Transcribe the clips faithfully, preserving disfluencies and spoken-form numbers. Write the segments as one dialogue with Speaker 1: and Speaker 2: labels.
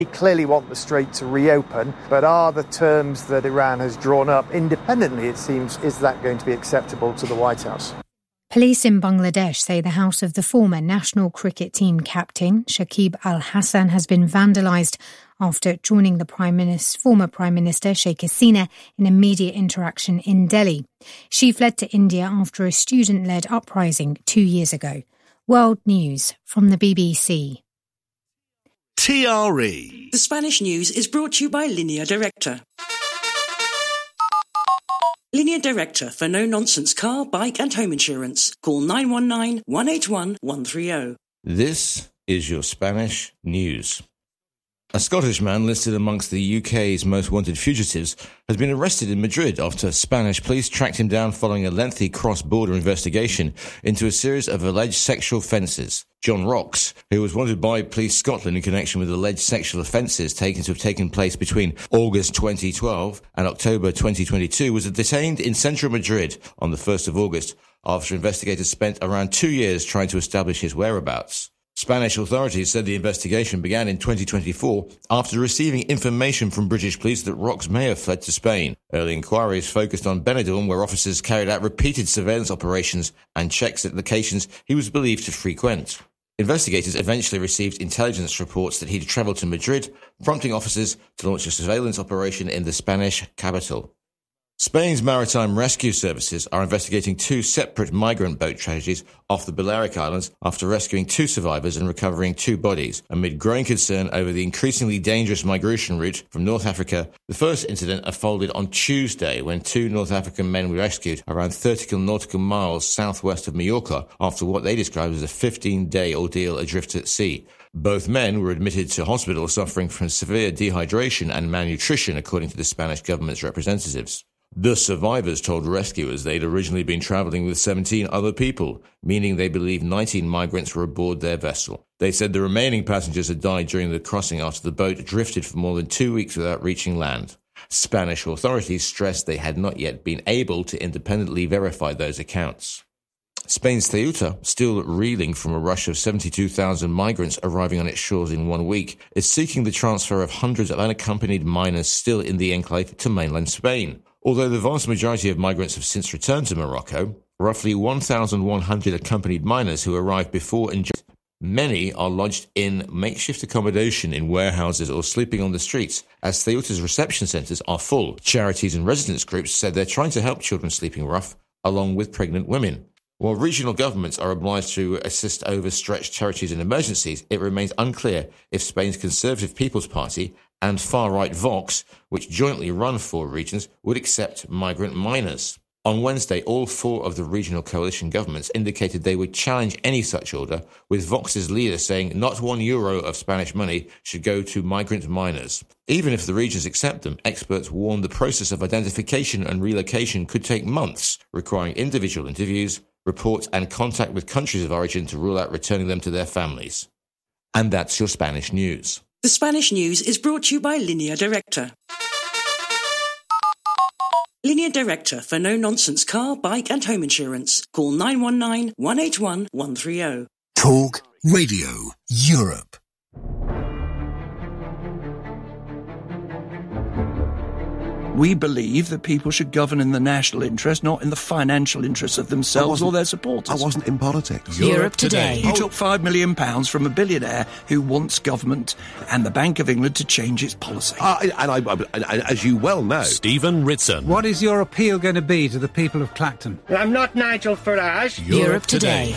Speaker 1: They clearly want the strait to reopen, but are the terms that Iran has drawn up independently, it seems, is that going to be acceptable to the White House?
Speaker 2: Police in Bangladesh say the house of the former national cricket team captain, Shakib Al Hasan, has been vandalised after joining the Prime Minister, former Prime Minister Sheikh Hasina in a media interaction in Delhi. She fled to India after a student-led uprising two years ago. World News from the B B C.
Speaker 3: T R E.
Speaker 4: The Spanish News is brought to you by Línea Directa. Línea Directa for no-nonsense car, bike and home insurance. Call nine one nine, one eight one, one three zero.
Speaker 5: This is your Spanish News. A Scottish man listed amongst the U K's most wanted fugitives has been arrested in Madrid after Spanish police tracked him down following a lengthy cross-border investigation into a series of alleged sexual offences. John Rocks, who was wanted by Police Scotland in connection with alleged sexual offences taken to have taken place between August twenty twelve and October twenty twenty-two, was detained in central Madrid on the first of August after investigators spent around two years trying to establish his whereabouts. Spanish authorities said the investigation began in twenty twenty-four after receiving information from British police that Rocks may have fled to Spain. Early inquiries focused on Benidorm, where officers carried out repeated surveillance operations and checks at locations he was believed to frequent. Investigators eventually received intelligence reports that he'd travelled to Madrid, prompting officers to launch a surveillance operation in the Spanish capital. Spain's maritime rescue services are investigating two separate migrant boat tragedies off the Balearic Islands after rescuing two survivors and recovering two bodies, amid growing concern over the increasingly dangerous migration route from North Africa. The first incident unfolded on Tuesday when two North African men were rescued around thirty nautical miles southwest of Mallorca after what they described as a fifteen-day ordeal adrift at sea. Both men were admitted to hospital suffering from severe dehydration and malnutrition, according to the Spanish government's representatives. The survivors told rescuers they'd originally been travelling with seventeen other people, meaning they believed nineteen migrants were aboard their vessel. They said the remaining passengers had died during the crossing after the boat drifted for more than two weeks without reaching land. Spanish authorities stressed they had not yet been able to independently verify those accounts. Spain's Ceuta, still reeling from a rush of seventy-two thousand migrants arriving on its shores in one week, is seeking the transfer of hundreds of unaccompanied minors still in the enclave to mainland Spain. Although the vast majority of migrants have since returned to Morocco, roughly one thousand one hundred accompanied minors who arrived before and just many are lodged in makeshift accommodation in warehouses or sleeping on the streets, as Ceuta's reception centres are full. Charities and residents groups said they're trying to help children sleeping rough, along with pregnant women. While regional governments are obliged to assist overstretched charities in emergencies, it remains unclear if Spain's Conservative People's Party and far-right Vox, which jointly run four regions, would accept migrant minors. On Wednesday, all four of the regional coalition governments indicated they would challenge any such order, with Vox's leader saying not one euro of Spanish money should go to migrant minors. Even if the regions accept them, experts warn the process of identification and relocation could take months, requiring individual interviews, reports and contact with countries of origin to rule out returning them to their families. And that's your Spanish news.
Speaker 4: The Spanish News is brought to you by Línea Directa. Línea Directa for no-nonsense car, bike and home insurance. Call nine one nine, one eight one, one three zero.
Speaker 3: Talk Radio Europe.
Speaker 6: We believe that people should govern in the national interest, not in the financial interests of themselves or their supporters.
Speaker 3: I wasn't in politics.
Speaker 2: Europe, Europe Today.
Speaker 6: You took five million pounds from a billionaire who wants government and the Bank of England to change its policy.
Speaker 3: Uh, and, I, and, and as you well know...
Speaker 7: Stephen Ritson.
Speaker 8: What is your appeal going to be to the people of Clacton?
Speaker 9: I'm not Nigel Farage.
Speaker 7: Europe, Europe Today.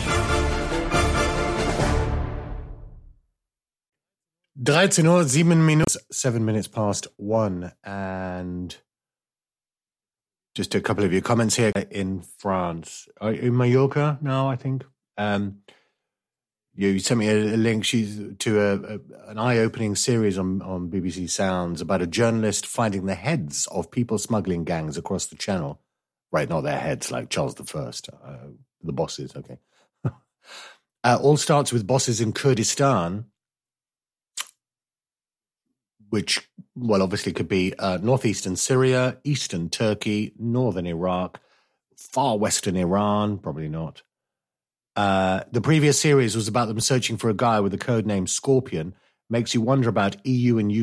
Speaker 10: dreizehn Uhr, sieben Minuten, seven minutes past one, and just a couple of your comments here in France. Are you in Mallorca now, I think? Um, you sent me a, a link she's, to a, a, an eye-opening series on, on B B C Sounds about a journalist finding the heads of people smuggling gangs across the channel. Right, not their heads like Charles the First, uh, the bosses, okay. uh, all starts with bosses in Kurdistan, which, well, obviously could be uh, northeastern Syria, eastern Turkey, northern Iraq, far western Iran, probably not. Uh, the previous series was about them searching for a guy with the code name Scorpion. Makes you wonder about E U and U